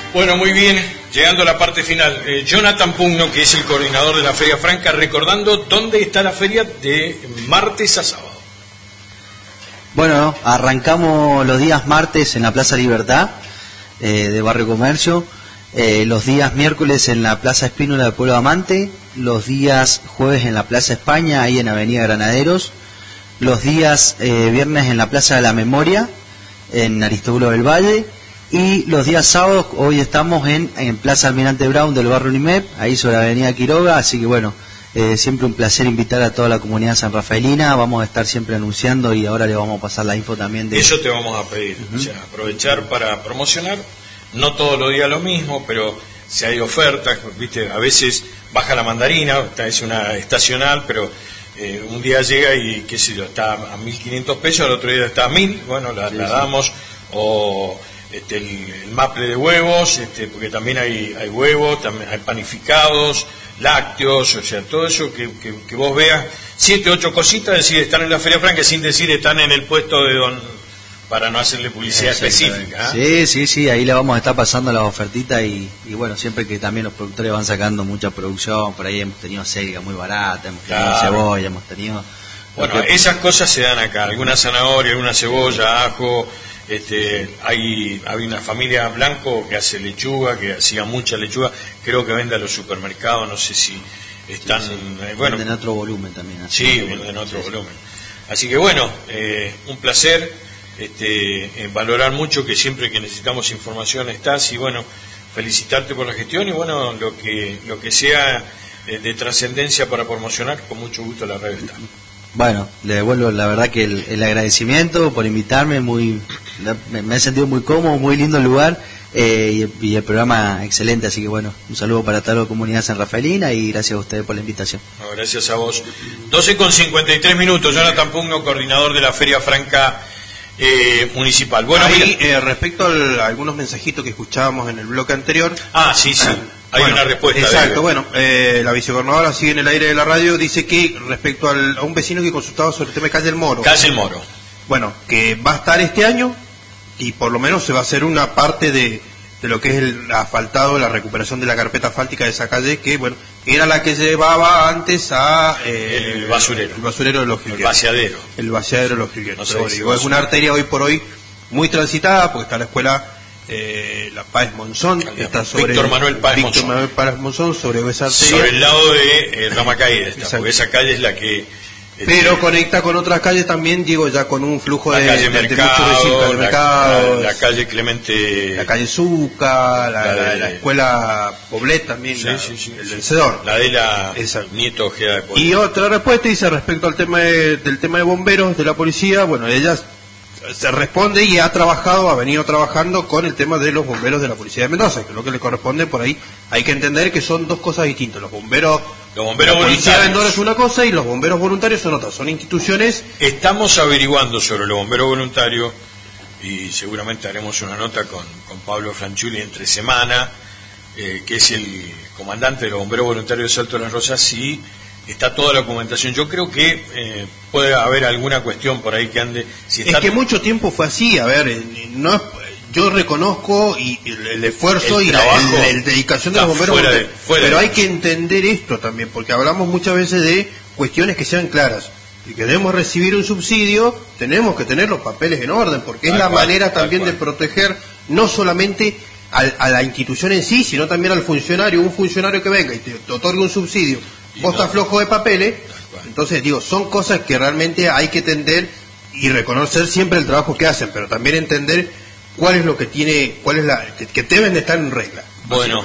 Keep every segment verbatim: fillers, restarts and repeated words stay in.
Bueno, muy bien, llegando a la parte final. Eh, Jonathan Pugno, que es el coordinador de la Feria Franca, recordando dónde está la feria de martes a sábado. Bueno, arrancamos los días martes en la Plaza Libertad, eh, de Barrio Comercio, eh, los días miércoles en la Plaza Espínola de Pueblo Amante, los días jueves en la Plaza España, ahí en Avenida Granaderos, los días eh, viernes en la Plaza de la Memoria, en Aristóbulo del Valle, y los días sábados, hoy estamos en, en Plaza Almirante Brown del barrio Unimep, ahí sobre la Avenida Quiroga, así que bueno, eh, siempre un placer invitar a toda la comunidad sanrafaelina, vamos a estar siempre anunciando y ahora le vamos a pasar la info también de... Eso te vamos a pedir, uh-huh. O sea, aprovechar para promocionar, no todos los días lo mismo, pero si hay ofertas, viste, a veces baja la mandarina, es una estacional, pero eh, un día llega y qué sé yo, está a mil quinientos pesos, al otro día está a mil, bueno, la, sí, la damos, sí. o... Este, el, el maple de huevos, este, porque también hay, hay huevos, también hay panificados, lácteos, o sea, todo eso que, que, que vos veas, siete, ocho cositas, decir, están en la Feria Franca, sin decir están en el puesto de don, para no hacerle publicidad específica. ¿eh? Sí, sí, sí, ahí le vamos a estar pasando las ofertitas y, y bueno, siempre que también los productores van sacando mucha producción, por ahí hemos tenido selga muy barata, hemos tenido claro. cebolla, hemos tenido... Bueno, que... esas cosas se dan acá, alguna zanahoria, alguna cebolla, ajo... Este, hay, hay una familia Blanco que hace lechuga, que hacía mucha lechuga, creo que vende a los supermercados, no sé si están... Sí, sí. Eh, bueno, venden otro volumen también. Así sí, venden otro sí, volumen. Así que bueno, eh, un placer, este, eh, valorar mucho que siempre que necesitamos información estás y bueno, felicitarte por la gestión y bueno, lo que, lo que sea eh, de trascendencia para promocionar, con mucho gusto la radio está. Bueno, le devuelvo la verdad que el, el agradecimiento por invitarme, muy me, me he sentido muy cómodo, muy lindo el lugar eh, y, y el programa excelente, así que bueno, un saludo para toda la comunidad sanrafaelina y gracias a ustedes por la invitación. No, gracias a vos. doce con cincuenta y tres minutos, Jonathan Pugno, coordinador de la Feria Franca eh, Municipal. Bueno, ahí, eh, respecto al, a algunos mensajitos que escuchábamos en el bloque anterior. Ah, sí, sí. Hay bueno, una respuesta. Exacto, de... bueno, eh, la vicegobernadora sigue en el aire de la radio, dice que respecto al, a un vecino que consultaba sobre el tema de Calle El Moro. Calle El Moro. Bueno, que va a estar este año y por lo menos se va a hacer una parte de, de lo que es el asfaltado, la recuperación de la carpeta asfáltica de esa calle, que bueno, era la que llevaba antes a... Eh, el basurero. El basurero de los Jilgueros. El vaciadero. El vaciadero de los Jilgueros. No sé Pero, si digo, es una arteria hoy por hoy muy transitada, porque está la escuela... Eh, la Páez Monzón, que está sobre Víctor Manuel Páez Víctor Monzón. Manuel Páez Monzón, sobre esa arteria. Sobre el lado de eh, Ramacaída, está, porque esa calle es la que... Pero este, conecta con otras calles también, digo, ya con un flujo la de... Calle de, Mercado, de mucho la, mercado, la, la calle Clemente... La calle Zuca, la, la, la, de, la escuela Poblet también, sí, la, sí, sí, el sí. vencedor. La de la Exacto. Nieto Ojeda de Poblet. Y otra respuesta dice respecto al tema de, del tema de bomberos, de la policía, bueno, ellas... se responde y ha trabajado, ha venido trabajando con el tema de los bomberos de la Policía de Mendoza, que es lo que le corresponde por ahí. Hay que entender que son dos cosas distintas. Los bomberos, los bomberos la Policía de Mendoza voluntarios es una cosa y los bomberos voluntarios son otra. Son instituciones. Estamos averiguando sobre los bomberos voluntarios y seguramente haremos una nota con, con Pablo Franchulli entre semana, eh, que es el comandante de los bomberos voluntarios de Salto de las Rosas, si está toda la documentación. Yo creo que eh, puede haber alguna cuestión por ahí que ande... Si está es que mucho tiempo fue así, a ver, no, yo reconozco y el, el esfuerzo el y trabajo, la, el, el dedicación de los bomberos, fuera de, fuera pero de hay que entender esto también, porque hablamos muchas veces de cuestiones que sean claras. Si queremos recibir un subsidio, tenemos que tener los papeles en orden, porque es la cual, manera también de proteger no solamente al, a la institución en sí, sino también al funcionario, un funcionario que venga y te, te otorgue un subsidio. Vos estás flojo de papeles, entonces digo, son cosas que realmente hay que entender y reconocer siempre el trabajo que hacen, pero también entender cuál es lo que tiene, cuál es la que, que deben de estar en regla. Bueno,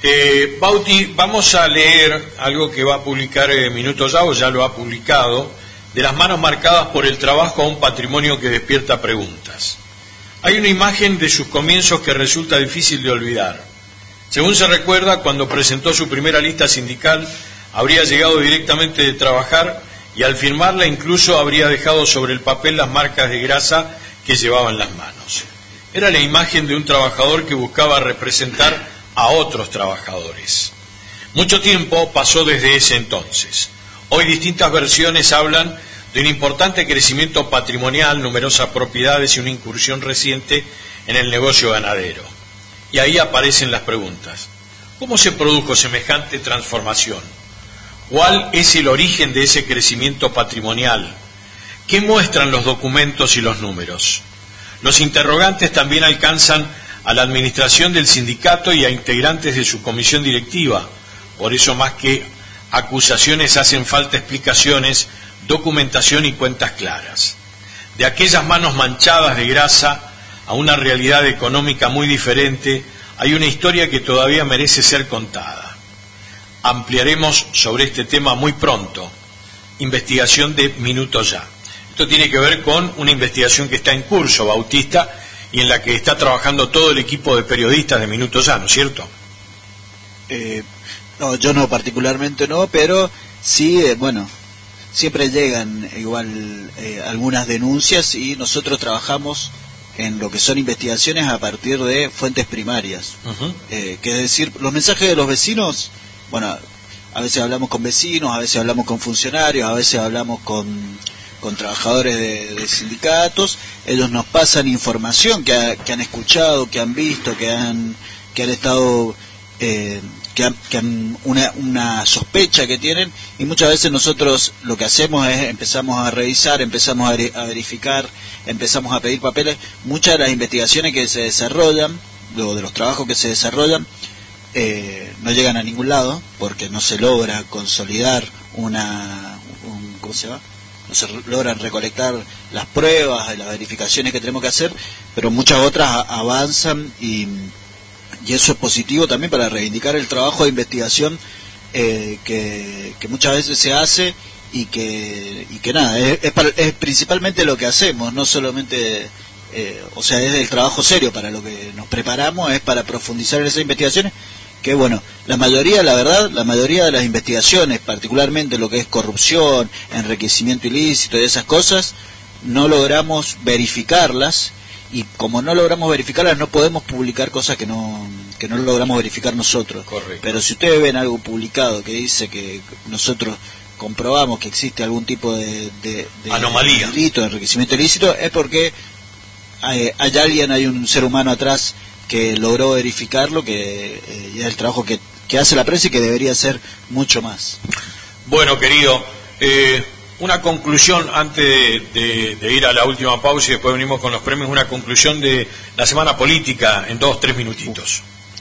eh, Bauti, vamos a leer algo que va a publicar eh, Minuto Ya, o ya lo ha publicado, de las manos marcadas por el trabajo a un patrimonio que despierta preguntas. Hay una imagen de sus comienzos que resulta difícil de olvidar. Según se recuerda, cuando presentó su primera lista sindical, habría llegado directamente de trabajar y al firmarla incluso habría dejado sobre el papel las marcas de grasa que llevaba en las manos. Era la imagen de un trabajador que buscaba representar a otros trabajadores. Mucho tiempo pasó desde ese entonces. Hoy distintas versiones hablan de un importante crecimiento patrimonial, numerosas propiedades y una incursión reciente en el negocio ganadero. Y ahí aparecen las preguntas. ¿Cómo se produjo semejante transformación? ¿Cuál es el origen de ese crecimiento patrimonial? ¿Qué muestran los documentos y los números? Los interrogantes también alcanzan a la administración del sindicato y a integrantes de su comisión directiva. Por eso, más que acusaciones, hacen falta explicaciones, documentación y cuentas claras. De aquellas manos manchadas de grasa a una realidad económica muy diferente, hay una historia que todavía merece ser contada. Ampliaremos sobre este tema muy pronto. Investigación de Minutos Ya. Esto tiene que ver con una investigación que está en curso, Bautista, y en la que está trabajando todo el equipo de periodistas de Minutos Ya, ¿no es cierto? Eh, no, yo no particularmente no, pero sí, eh, bueno, siempre llegan igual eh, algunas denuncias y nosotros trabajamos en lo que son investigaciones a partir de fuentes primarias. Uh-huh. eh, que es decir, los mensajes de los vecinos, bueno, a veces hablamos con vecinos, a veces hablamos con funcionarios, a veces hablamos con, con trabajadores de, de sindicatos, ellos nos pasan información que, ha, que han escuchado, que han visto, que han, que han estado... Eh, que han, que han una, una sospecha que tienen, y muchas veces nosotros lo que hacemos es empezamos a revisar, empezamos a, a verificar, empezamos a pedir papeles. Muchas de las investigaciones que se desarrollan, o de los trabajos que se desarrollan, eh, no llegan a ningún lado porque no se logra consolidar una un, ¿cómo se llama? No se logran recolectar las pruebas y las verificaciones que tenemos que hacer, pero muchas otras a, avanzan y Y eso es positivo también para reivindicar el trabajo de investigación eh, que, que muchas veces se hace y que y que nada, es, es, para, es principalmente lo que hacemos, no solamente, eh, o sea, es el trabajo serio para lo que nos preparamos, es para profundizar en esas investigaciones, que bueno, la mayoría, la verdad, la mayoría de las investigaciones, particularmente lo que es corrupción, enriquecimiento ilícito y esas cosas, no logramos verificarlas. Y como no logramos verificarlas, no podemos publicar cosas que no que no logramos verificar nosotros. Correcto. Pero si ustedes ven algo publicado que dice que nosotros comprobamos que existe algún tipo de, de, de anomalía, delito, de enriquecimiento ilícito, es porque hay, hay alguien, hay un ser humano atrás que logró verificarlo, que eh, y es el trabajo que, que hace la prensa y que debería ser mucho más. Bueno, querido, eh... una conclusión antes de, de, de ir a la última pausa y después venimos con los premios, una conclusión de la semana política en dos, tres minutitos.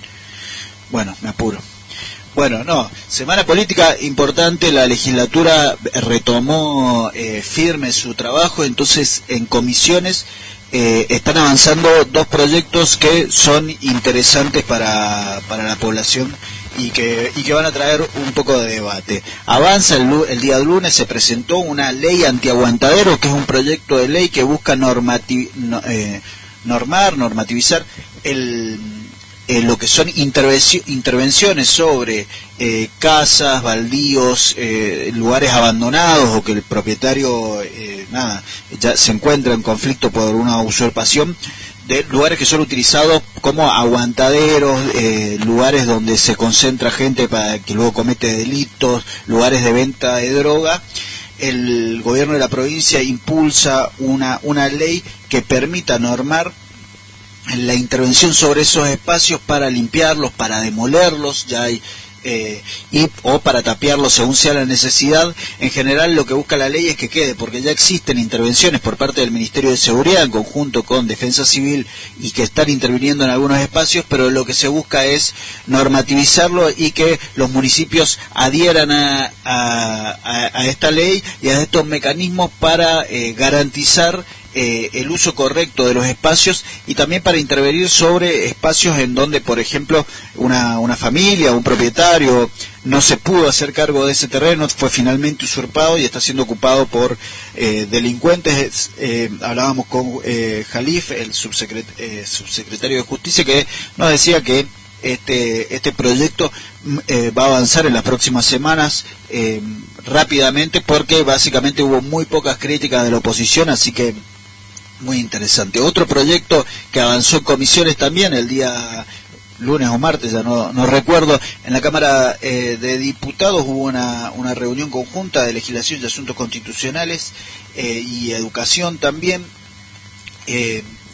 Bueno, me apuro. Bueno, no, semana política importante, la legislatura retomó eh, firme su trabajo, entonces en comisiones eh, están avanzando dos proyectos que son interesantes para, para la población y que y que van a traer un poco de debate. Avanza el, el día lunes, se presentó una ley antiaguantaderos, que es un proyecto de ley que busca normati, no, eh, normar, normativizar el, eh, lo que son intervenci, intervenciones sobre eh, casas, baldíos, eh, lugares abandonados o que el propietario eh, nada ya se encuentra en conflicto por una usurpación, de lugares que son utilizados como aguantaderos, eh, lugares donde se concentra gente para que luego comete delitos, lugares de venta de droga. El gobierno de la provincia impulsa una, una ley que permita normar la intervención sobre esos espacios para limpiarlos, para demolerlos, ya hay Eh, y o para tapiarlo según sea la necesidad. En general lo que busca la ley es que quede, porque ya existen intervenciones por parte del Ministerio de Seguridad en conjunto con Defensa Civil y que están interviniendo en algunos espacios, pero lo que se busca es normativizarlo y que los municipios adhieran a, a, a, a esta ley y a estos mecanismos para eh, garantizar Eh, el uso correcto de los espacios y también para intervenir sobre espacios en donde, por ejemplo, una, una familia, un propietario no se pudo hacer cargo de ese terreno, fue finalmente usurpado y está siendo ocupado por eh, delincuentes. Eh, hablábamos con eh, Jalif, el subsecret, eh, subsecretario de Justicia, que nos decía que este este proyecto eh, va a avanzar en las próximas semanas eh, rápidamente, porque básicamente hubo muy pocas críticas de la oposición, así que muy interesante. Otro proyecto que avanzó en comisiones también el día lunes o martes, ya no, no recuerdo, en la Cámara eh, de Diputados hubo una, una reunión conjunta de legislación y asuntos constitucionales eh, y educación también. Eh,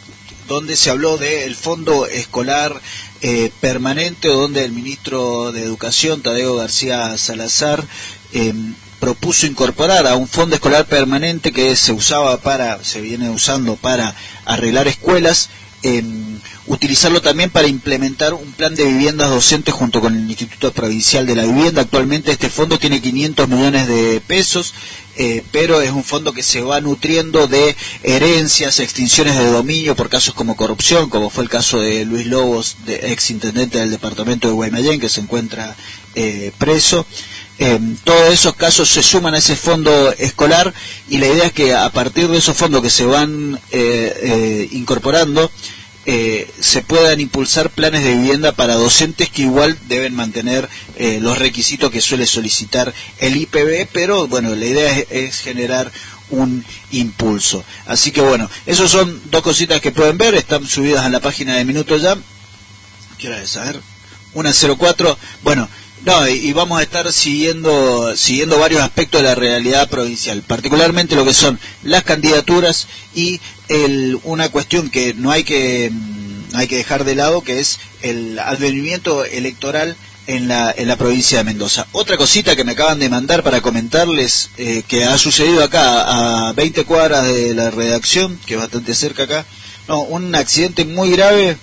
donde se habló del fondo escolar eh, permanente, donde el ministro de Educación, Tadeo García Salazar, eh, propuso incorporar a un fondo escolar permanente que se usaba para, se viene usando para arreglar escuelas, eh, utilizarlo también para implementar un plan de viviendas docentes junto con el Instituto Provincial de la Vivienda. Actualmente este fondo tiene quinientos millones de pesos, eh, pero es un fondo que se va nutriendo de herencias, extinciones de dominio por casos como corrupción, como fue el caso de Luis Lobos, de ex intendente del departamento de Guaymallén, que se encuentra eh, preso. Eh, todos esos casos se suman a ese fondo escolar, y la idea es que a partir de esos fondos que se van eh, eh, incorporando, eh, se puedan impulsar planes de vivienda para docentes que igual deben mantener eh, los requisitos que suele solicitar el I P B, pero bueno, la idea es, es generar un impulso. Así que bueno, esos son dos cositas que pueden ver, están subidas en la página de Minuto Ya. ¿Qué hora es? A ver, una cero cuatro. Bueno, no, y, y vamos a estar siguiendo siguiendo varios aspectos de la realidad provincial, particularmente lo que son las candidaturas y el, una cuestión que no hay que no hay que dejar de lado, que es el advenimiento electoral en la en la provincia de Mendoza. Otra cosita que me acaban de mandar para comentarles, eh, que ha sucedido acá a veinte cuadras de la redacción, que es bastante cerca acá, no, un accidente muy grave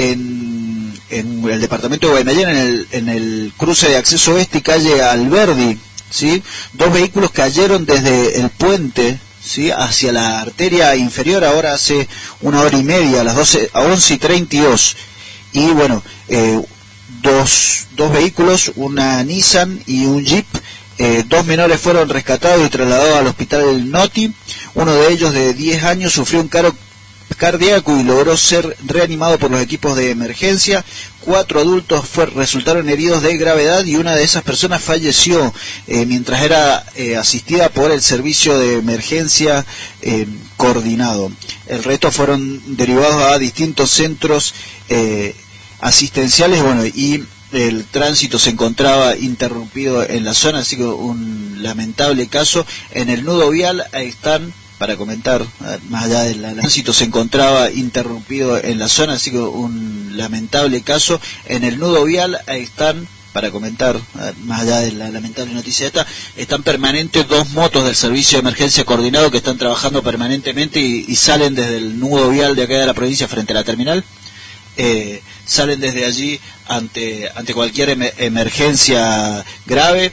en en el departamento de Guaymallén, en el, en el cruce de acceso oeste y calle Alberdi, ¿sí? Dos vehículos cayeron desde el puente, ¿sí?, hacia la arteria inferior, ahora hace una hora y media, a las doce, a once y treinta y dos. Y bueno, eh, dos, dos vehículos, una Nissan y un Jeep, eh, dos menores fueron rescatados y trasladados al hospital del Noti. Uno de ellos, de diez años, sufrió un caro cardíaco y logró ser reanimado por los equipos de emergencia. Cuatro adultos fue, resultaron heridos de gravedad, y una de esas personas falleció eh, mientras era eh, asistida por el servicio de emergencia eh, coordinado. El resto fueron derivados a distintos centros eh, asistenciales, bueno, y el tránsito se encontraba interrumpido en la zona, así que un lamentable caso. En el nudo vial están, para comentar, más allá del tránsito se encontraba interrumpido en la zona, así que un lamentable caso. En el nudo vial están, para comentar, más allá de la lamentable noticia esta, están permanentes dos motos del servicio de emergencia coordinado que están trabajando permanentemente y, y salen desde el nudo vial de acá de la provincia frente a la terminal. Eh, salen desde allí ante, ante cualquier em emergencia grave.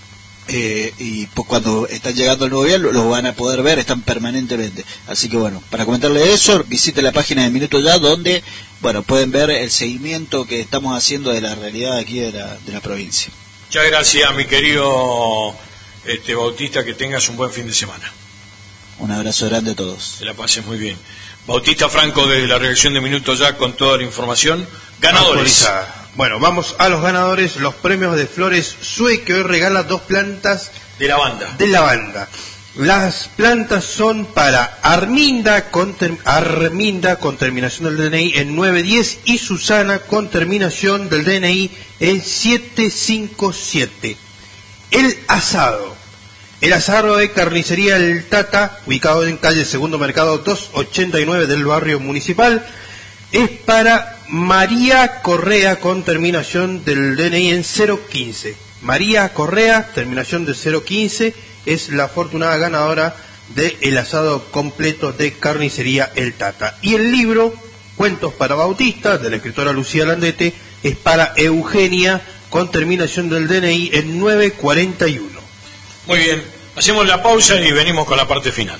Eh, y pues cuando están llegando al nuevo vial los van a poder ver, están permanentemente. Así que bueno, para comentarle eso, visite la página de Minuto Ya, donde bueno, pueden ver el seguimiento que estamos haciendo de la realidad aquí de la, de la provincia. Muchas gracias, mi querido este, Bautista, que tengas un buen fin de semana. Un abrazo grande a todos. Que la pases muy bien. Bautista Franco, desde la redacción de Minuto Ya, con toda la información. Ganadores. Bueno, vamos a los ganadores, los premios de Flores Sue, que hoy regala dos plantas de lavanda. De lavanda. Las plantas son para Arminda con, ter, Arminda con terminación del D N I en nueve diez y Susana con terminación del D N I en siete cinco siete. El asado. El asado de Carnicería El Tata, ubicado en calle Segundo Mercado doscientos ochenta y nueve del barrio municipal, es para María Correa con terminación del D N I en cero quince. María Correa, terminación de cero quince, es la afortunada ganadora del asado completo de Carnicería El Tata. Y el libro, Cuentos para Bautista, de la escritora Lucía Landete, es para Eugenia con terminación del D N I en nueve cuarenta y uno. Muy bien, hacemos la pausa y venimos con la parte final.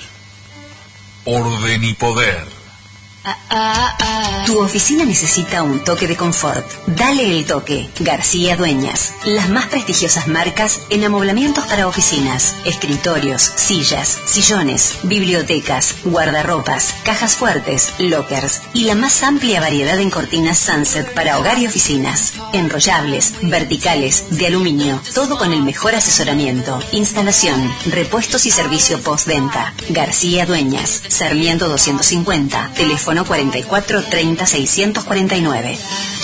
Orden y poder. Tu oficina necesita un toque de confort. Dale el toque. García Dueñas. Las más prestigiosas marcas en amoblamientos para oficinas, escritorios, sillas, sillones, bibliotecas, guardarropas, cajas fuertes, lockers y la más amplia variedad en cortinas Sunset para hogar y oficinas. Enrollables, verticales, de aluminio. Todo con el mejor asesoramiento, instalación, repuestos y servicio postventa. García Dueñas. Sarmiento doscientos cincuenta. Teléfono cuarenta y cuatro treinta seiscientos cuarenta y nueve.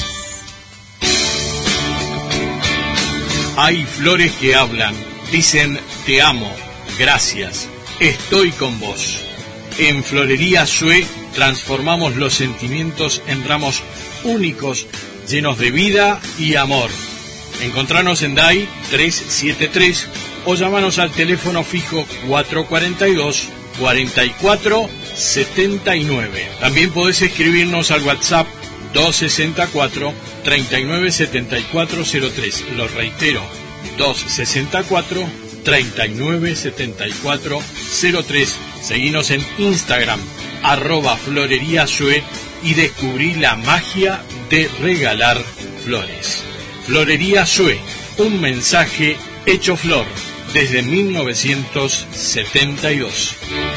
Hay flores que hablan, dicen te amo, gracias, estoy con vos. En Florería Sue transformamos los sentimientos en ramos únicos, llenos de vida y amor. Encontranos en D A I trescientos setenta y tres o llamanos al teléfono fijo cuatrocientos cuarenta y dos, cuarenta y cuatro setenta y nueve. También podés escribirnos al WhatsApp doscientos sesenta y cuatro, treinta y nueve setenta y cuatro cero tres. Lo reitero, doscientos sesenta y cuatro, treinta y nueve setenta y cuatro cero tres. Seguinos en Instagram, arroba Florería Sue, y descubrí la magia de regalar flores. Florería Sue, un mensaje hecho flor, desde mil novecientos setenta y dos.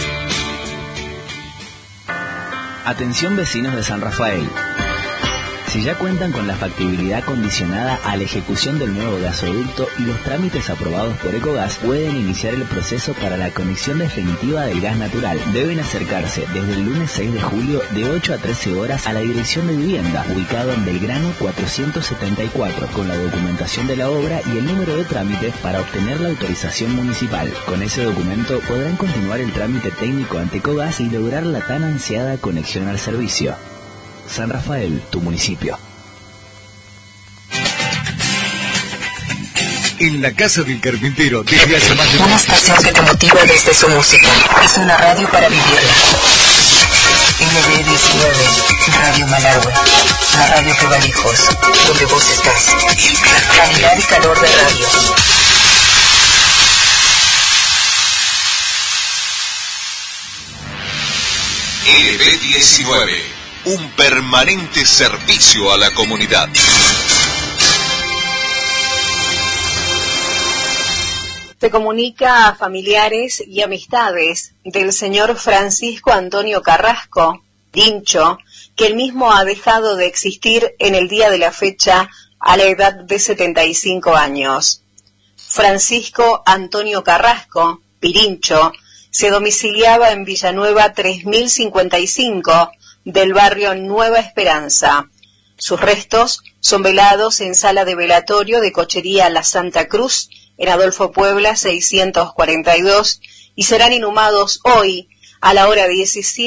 Atención vecinos de San Rafael. Si ya cuentan con la factibilidad condicionada a la ejecución del nuevo gasoducto y los trámites aprobados por Ecogas, pueden iniciar el proceso para la conexión definitiva del gas natural. Deben acercarse desde el lunes seis de julio de ocho a trece horas a la Dirección de Vivienda, ubicado en Belgrano cuatrocientos setenta y cuatro, con la documentación de la obra y el número de trámite para obtener la autorización municipal. Con ese documento podrán continuar el trámite técnico ante Ecogas y lograr la tan ansiada conexión al servicio. San Rafael, tu municipio. En la Casa del Carpintero, desde hace más de... Una estación que te motiva desde su música. Es una radio para vivirla. L B diecinueve, Radio Malargüe. La radio que va lejos, donde vos estás. Calidad y calor de radio. L B diecinueve, un permanente servicio a la comunidad. Se comunica a familiares y amistades del señor Francisco Antonio Carrasco, Pincho, que él mismo ha dejado de existir en el día de la fecha a la edad de setenta y cinco años. Francisco Antonio Carrasco, Pirincho, se domiciliaba en Villanueva tres mil cincuenta y cinco del barrio Nueva Esperanza. Sus restos son velados en sala de velatorio de Cochería La Santa Cruz, en Adolfo Puebla seiscientos cuarenta y dos, y serán inhumados hoy a la hora diecisiete